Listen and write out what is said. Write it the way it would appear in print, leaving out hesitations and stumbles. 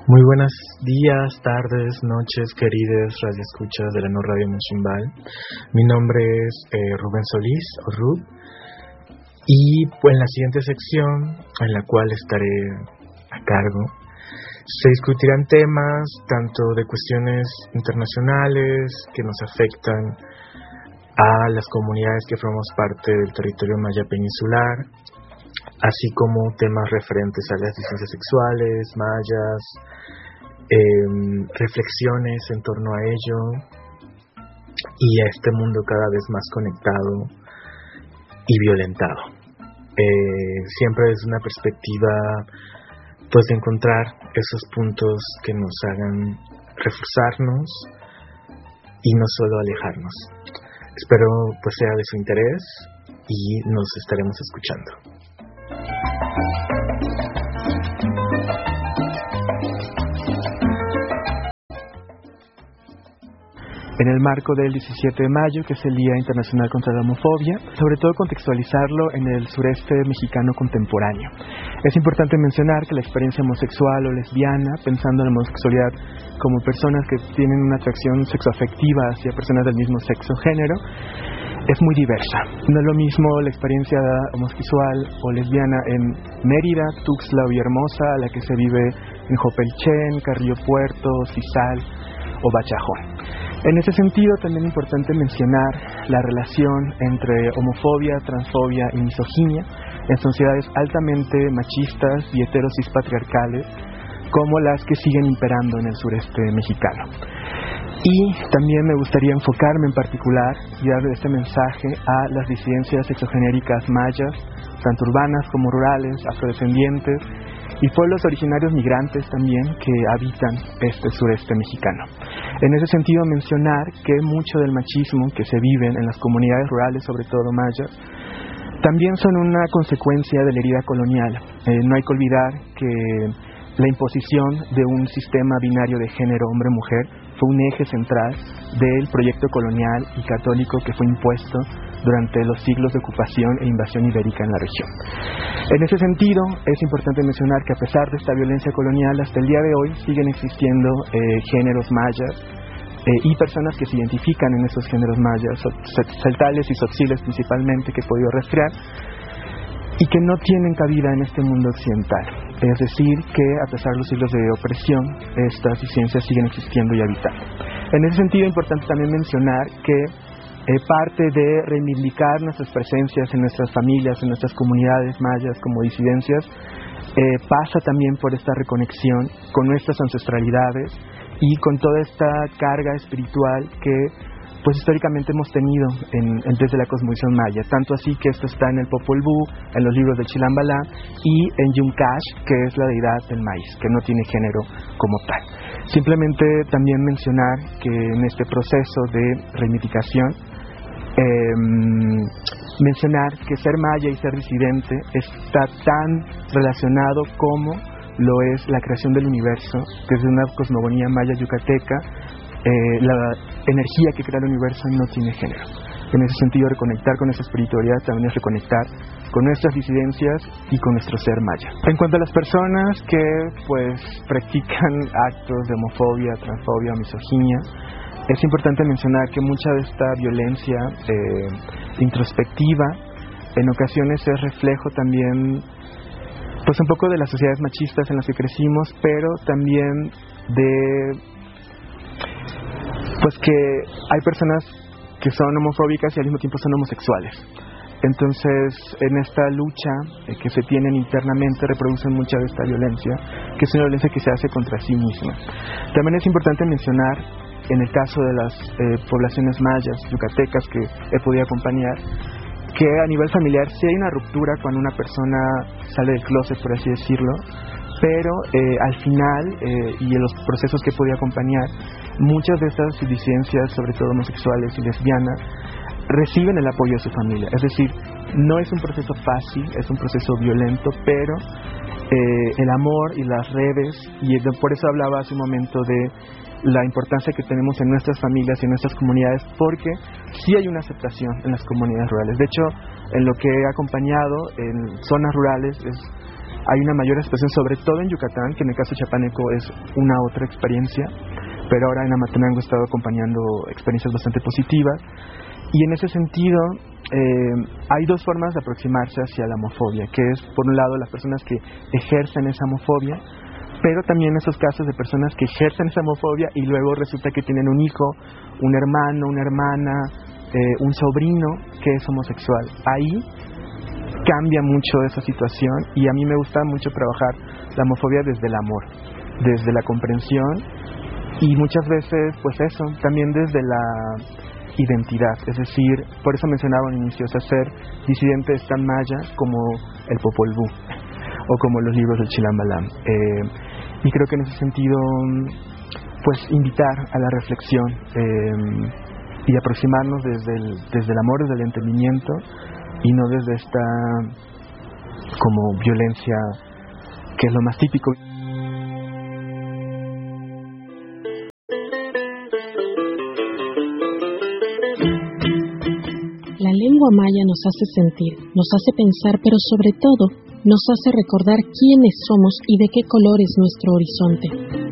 Muy buenos días, tardes, noches, queridos radioescuchas de la No Radio Mochimbal. Mi nombre es Rubén Solís, o Rub, y pues en la siguiente sección, en la cual estaré a cargo, se discutirán temas tanto de cuestiones internacionales que nos afectan a las comunidades que formamos parte del territorio maya peninsular, así como temas referentes a las disidencias sexuales, mayas, reflexiones en torno a ello y a este mundo cada vez más conectado y violentado. Siempre desde una perspectiva pues de encontrar esos puntos que nos hagan reforzarnos y no solo alejarnos. Espero pues sea de su interés y nos estaremos escuchando. En el marco del 17 de mayo, que es el Día Internacional contra la Homofobia, sobre todo contextualizarlo en el sureste mexicano contemporáneo. Es importante mencionar que la experiencia homosexual o lesbiana, pensando en la homosexualidad como personas que tienen una atracción sexoafectiva hacia personas del mismo sexo o género, es muy diversa. No es lo mismo la experiencia homosexual o lesbiana en Mérida, Tuxtla o Villahermosa a la que se vive en Jopelchen, Carrillo Puerto, Cizal o Bachajón. En ese sentido, también es importante mencionar la relación entre homofobia, transfobia y misoginia en sociedades altamente machistas y heterosis-patriarcales como las que siguen imperando en el sureste mexicano. Y también me gustaría enfocarme en particular y darle este mensaje a las disidencias sexogenéricas mayas, tanto urbanas como rurales, afrodescendientes y pueblos originarios migrantes también que habitan este sureste mexicano. En ese sentido, mencionar que mucho del machismo que se vive en las comunidades rurales, sobre todo mayas, también son una consecuencia de la herida colonial. No hay que olvidar que la imposición de un sistema binario de género hombre-mujer fue un eje central del proyecto colonial y católico que fue impuesto durante los siglos de ocupación e invasión ibérica en la región. En ese sentido, es importante mencionar que a pesar de esta violencia colonial, hasta el día de hoy siguen existiendo géneros mayas y personas que se identifican en esos géneros mayas, celtales y tzotziles principalmente, que he podido rastrear, y que no tienen cabida en este mundo occidental. Es decir, que a pesar de los siglos de opresión, estas disidencias siguen existiendo y habitando. En ese sentido, es importante también mencionar que parte de reivindicar nuestras presencias en nuestras familias, en nuestras comunidades mayas como disidencias, pasa también por esta reconexión con nuestras ancestralidades y con toda esta carga espiritual que pues históricamente hemos tenido desde la cosmovisión maya, tanto así que esto está en el Popol Vuh, en los libros de Chilambalá y en Yuncash, que es la deidad del maíz, que no tiene género como tal. Simplemente también mencionar que en este proceso de reunificación, mencionar que ser maya y ser disidente está tan relacionado como lo es la creación del universo, desde una cosmogonía maya yucateca. La energía que crea el universo no tiene género. En ese sentido, reconectar con esa espiritualidad también es reconectar con nuestras disidencias y con nuestro ser maya. En cuanto a las personas que pues practican actos de homofobia, transfobia o misoginia, es importante mencionar que mucha de esta violencia introspectiva en ocasiones es reflejo también pues un poco de las sociedades machistas en las que crecimos, pero también de pues que hay personas que son homofóbicas y al mismo tiempo son homosexuales. Entonces, en esta lucha que se tienen internamente reproducen mucha de esta violencia, que es una violencia que se hace contra sí misma. También es importante mencionar, en el caso de las poblaciones mayas, yucatecas, que he podido acompañar, que a nivel familiar sí hay una ruptura cuando una persona sale del closet, por así decirlo, pero al final, y en los procesos que he podido acompañar, muchas de estas disidencias, sobre todo homosexuales y lesbianas, reciben el apoyo de su familia. Es decir, no es un proceso fácil, es un proceso violento, pero el amor y las redes, y por eso hablaba hace un momento de la importancia que tenemos en nuestras familias y en nuestras comunidades, porque sí hay una aceptación en las comunidades rurales. De hecho, en lo que he acompañado en zonas rurales hay una mayor expresión, sobre todo en Yucatán, que en el caso chapaneco es una otra experiencia, pero ahora en Amatenango he estado acompañando experiencias bastante positivas. Y en ese sentido, hay dos formas de aproximarse hacia la homofobia, que es, por un lado, las personas que ejercen esa homofobia, pero también esos casos de personas que ejercen esa homofobia y luego resulta que tienen un hijo, un hermano, una hermana, un sobrino que es homosexual. Ahí cambia mucho esa situación y a mí me gusta mucho trabajar la homofobia desde el amor, desde la comprensión y muchas veces, pues eso, también desde la identidad, es decir, por eso mencionaba al inicio, ser disidente es tan maya como el Popol Vuh o como los libros del Chilambalam. Y creo que en ese sentido, pues invitar a la reflexión y aproximarnos desde el amor, desde el entendimiento y no desde esta como violencia que es lo más típico. La lengua maya nos hace sentir, nos hace pensar, pero sobre todo nos hace recordar quiénes somos y de qué color es nuestro horizonte.